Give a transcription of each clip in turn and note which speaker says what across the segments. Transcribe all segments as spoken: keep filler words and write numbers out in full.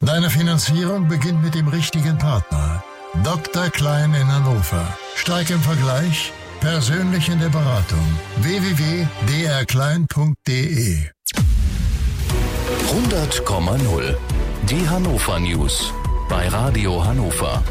Speaker 1: Deine Finanzierung beginnt mit dem richtigen Partner. Doktor Klein in Hannover. Stark im Vergleich, persönlich in der Beratung. w w w punkt d r klein punkt d e
Speaker 2: hundert Komma null. Die Hannover News bei Radio Hannover.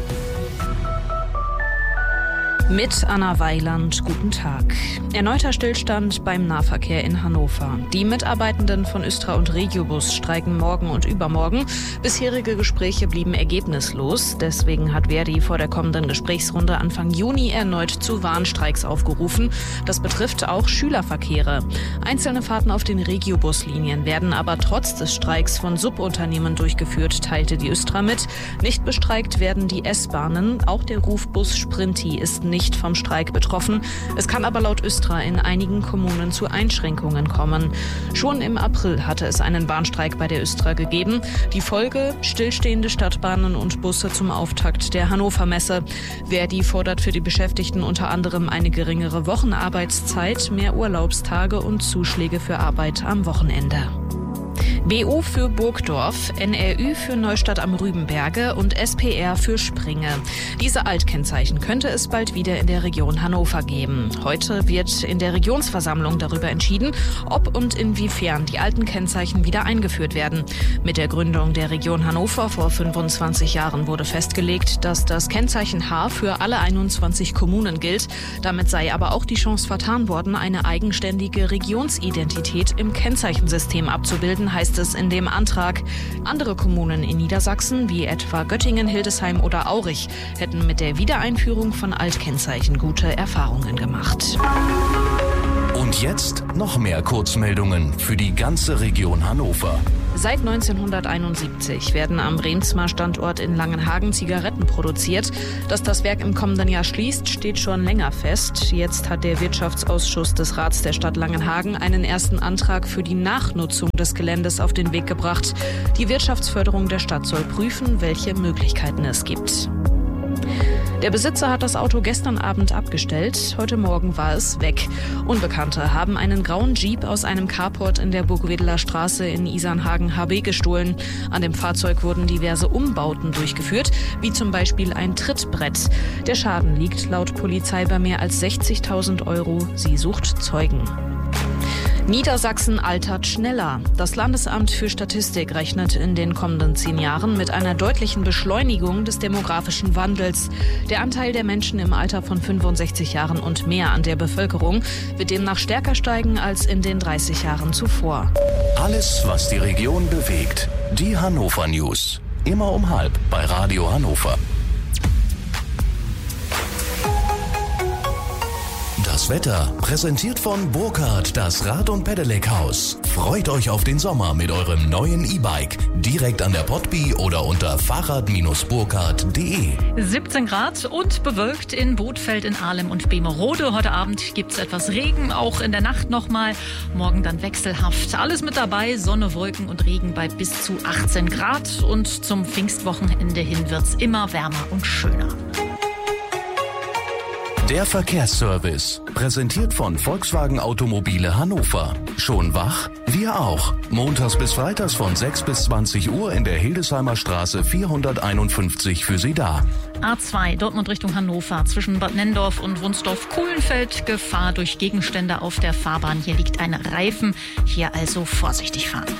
Speaker 3: Mit Anna Weiland, guten Tag. Erneuter Stillstand beim Nahverkehr in Hannover. Die Mitarbeitenden von Östra und Regiobus streiken morgen und übermorgen. Bisherige Gespräche blieben ergebnislos. Deswegen hat Verdi vor der kommenden Gesprächsrunde Anfang Juni erneut zu Warnstreiks aufgerufen. Das betrifft auch Schülerverkehre. Einzelne Fahrten auf den Regiobuslinien werden aber trotz des Streiks von Subunternehmen durchgeführt, teilte die Östra mit. Nicht bestreikt werden die S-Bahnen. Auch der Rufbus Sprinti ist nicht nicht vom Streik betroffen. Es kann aber laut Östra in einigen Kommunen zu Einschränkungen kommen. Schon im April hatte es einen Bahnstreik bei der Östra gegeben. Die Folge: stillstehende Stadtbahnen und Busse zum Auftakt der Hannover Messe. Verdi fordert für die Beschäftigten unter anderem eine geringere Wochenarbeitszeit, mehr Urlaubstage und Zuschläge für Arbeit am Wochenende. B U für Burgdorf, N R Ü für Neustadt am Rübenberge und S P R für Springe. Diese Altkennzeichen könnte es bald wieder in der Region Hannover geben. Heute wird in der Regionsversammlung darüber entschieden, ob und inwiefern die alten Kennzeichen wieder eingeführt werden. Mit der Gründung der Region Hannover vor fünfundzwanzig Jahren wurde festgelegt, dass das Kennzeichen H für alle einundzwanzig Kommunen gilt. Damit sei aber auch die Chance vertan worden, eine eigenständige Regionsidentität im Kennzeichensystem abzubilden, heißt es in dem Antrag. Andere Kommunen in Niedersachsen, wie etwa Göttingen, Hildesheim oder Aurich, hätten mit der Wiedereinführung von Altkennzeichen gute Erfahrungen gemacht.
Speaker 2: Und jetzt noch mehr Kurzmeldungen für die ganze Region Hannover.
Speaker 3: Seit neunzehnhunderteinundsiebzig werden am Reemtsma-Standort in Langenhagen Zigaretten produziert. Dass das Werk im kommenden Jahr schließt, steht schon länger fest. Jetzt hat der Wirtschaftsausschuss des Rats der Stadt Langenhagen einen ersten Antrag für die Nachnutzung des Geländes auf den Weg gebracht. Die Wirtschaftsförderung der Stadt soll prüfen, welche Möglichkeiten es gibt. Der Besitzer hat das Auto gestern Abend abgestellt. Heute Morgen war es weg. Unbekannte haben einen grauen Jeep aus einem Carport in der Burgwedeler Straße in Isernhagen H B gestohlen. An dem Fahrzeug wurden diverse Umbauten durchgeführt, wie zum Beispiel ein Trittbrett. Der Schaden liegt laut Polizei bei mehr als sechzigtausend Euro. Sie sucht Zeugen. Niedersachsen altert schneller. Das Landesamt für Statistik rechnet in den kommenden zehn Jahren mit einer deutlichen Beschleunigung des demografischen Wandels. Der Anteil der Menschen im Alter von fünfundsechzig Jahren und mehr an der Bevölkerung wird demnach stärker steigen als in den dreißig Jahren zuvor.
Speaker 2: Alles, was die Region bewegt. Die Hannover News. Immer um halb bei Radio Hannover. Das Wetter präsentiert von Burkhardt, das Rad- und Pedelec-Haus. Freut euch auf den Sommer mit eurem neuen E-Bike. Direkt an der Potby oder unter fahrrad Bindestrich burkhardt punkt de.
Speaker 4: siebzehn Grad und bewölkt in Bothfeld, in Ahlem und Bemerode. Heute Abend gibt es etwas Regen, auch in der Nacht nochmal. Morgen dann wechselhaft. Alles mit dabei, Sonne, Wolken und Regen bei bis zu achtzehn Grad. Und zum Pfingstwochenende hin wird es immer wärmer und schöner.
Speaker 2: Der Verkehrsservice, präsentiert von Volkswagen Automobile Hannover. Schon wach? Wir auch. Montags bis freitags von sechs bis zwanzig Uhr in der Hildesheimer Straße vierhunderteinundfünfzig für Sie da.
Speaker 4: A zwei, Dortmund Richtung Hannover, zwischen Bad Nenndorf und Wunsdorf-Kohlenfeld. Gefahr durch Gegenstände auf der Fahrbahn. Hier liegt ein Reifen. Hier also vorsichtig fahren.